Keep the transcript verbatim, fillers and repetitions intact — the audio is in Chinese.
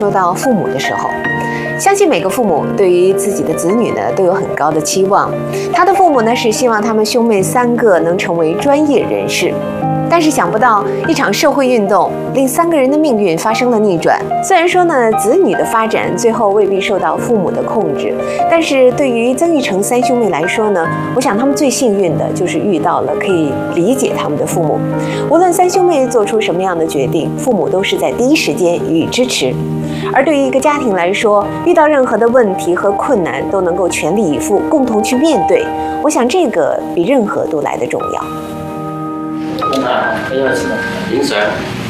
说到父母的时候，相信每个父母对于自己的子女呢都有很高的期望。他的父母呢是希望他们兄妹三个能成为专业人士，但是想不到一场社会运动令三个人的命运发生了逆转。虽然说呢，子女的发展最后未必受到父母的控制，但是对于曾钰成三兄妹来说呢，我想他们最幸运的就是遇到了可以理解他们的父母。无论三兄妹做出什么样的决定，父母都是在第一时间予以支持。而对于一个家庭来说，遇到任何的问题和困难都能够全力以赴，共同去面对，我想这个比任何都来得重要。 啊，很有钱，零食。